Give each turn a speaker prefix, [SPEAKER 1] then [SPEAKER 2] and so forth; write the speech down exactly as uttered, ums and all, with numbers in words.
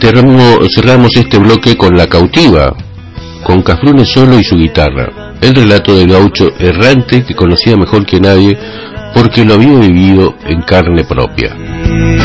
[SPEAKER 1] Cerramos, cerramos este bloque con La Cautiva, con Cafrune solo y su guitarra, el relato del gaucho errante que conocía mejor que nadie porque lo había vivido en carne propia.